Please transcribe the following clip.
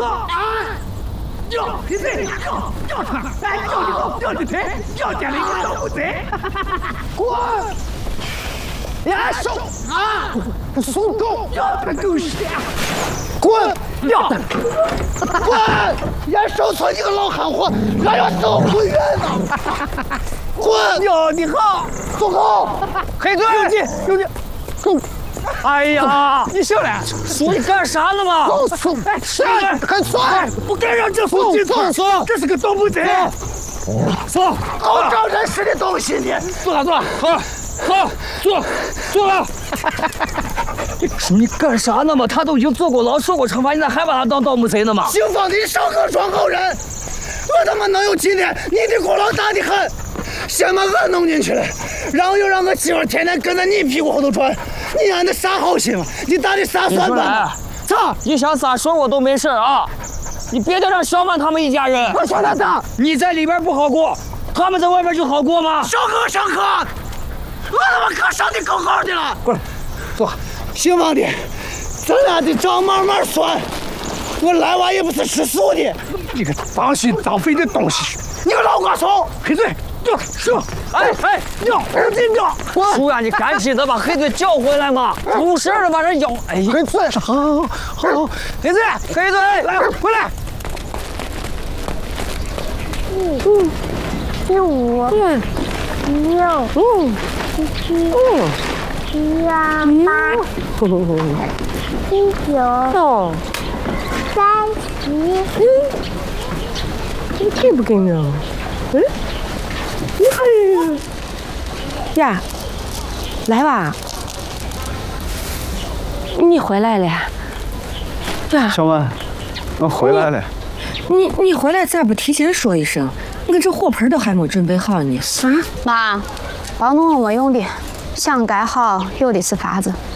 好啊！掉，你这掉他！哎，掉你好，掉你腿，掉点了一个豆腐贼！滚！呀，手啊！松狗，要他狗屎！滚！要他！滚！呀，手错你个老汉货，俺要走不远了！滚！哟，你好，松狗，黑嘴，有你。哎呀，你行了， 说你干啥呢嘛？ 松，哎，很松，不该让这松进村，这是个盗墓贼。松，搞招人识的东西呢。 坐了，好，坐了。说你干啥呢嘛？他都已经坐过牢、受过惩罚，你咋还把他当盗墓贼呢嘛？ 姓方的少个装好人，我他妈能有今天？你的功劳大得很。先把我弄进去了，然后又让我媳妇天天跟在你屁股后头转，你安的啥好心嘛？你打的啥算盘？ 操！你想咋说我都没事啊！你别再让小满他们一家人。 我说他咋？ 你在里边不好过，他们在外边就好过吗？ 上课，我他妈课上的更好的了。过来，坐。姓王的，咱俩的账慢慢算。我来娃也不是吃素的。你个脏心脏肺的东西！你个老瓜怂！黑嘴。是， 哎， 尿，紧尿！ 叔呀，你赶紧的把黑嘴叫回来嘛！出事了，把人咬！哎， 黑嘴，好，黑嘴，来，回来。 15、16、17、18、19、30。 你这不给呢？呀，来吧，你回来了呀？ 小满，我回来了。 你回来咋不提前说一声？我这火盆都还没准备好呢。 妈，包弄了没用的，想改好有的是法子。